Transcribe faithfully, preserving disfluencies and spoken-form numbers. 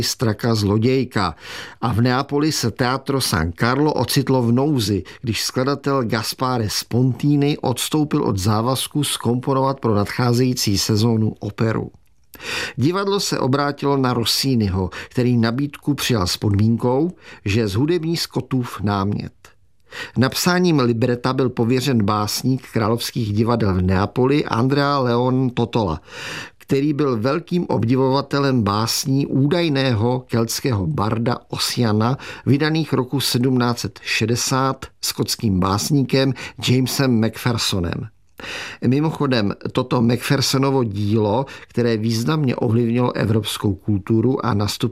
Straka zlodějka a v Neapoli se Teatro San Carlo ocitlo v nouzi, když skladatel Gaspare Spontini odstoupil od závazku zkomponovat pro nadcházející sezónu operu. Divadlo se obrátilo na Rossiniho, který nabídku přijal s podmínkou, že zhudební Scottův námět. Napsáním libreta byl pověřen básník královských divadel v Neapoli Andrea Leon Totola, který byl velkým obdivovatelem básní údajného keltského barda Ossiana, vydaných roku sedmnáct set šedesát skotským básníkem Jamesem Macphersonem. Mimochodem, toto Macphersonovo dílo, které významně ovlivnilo evropskou kulturu a nastup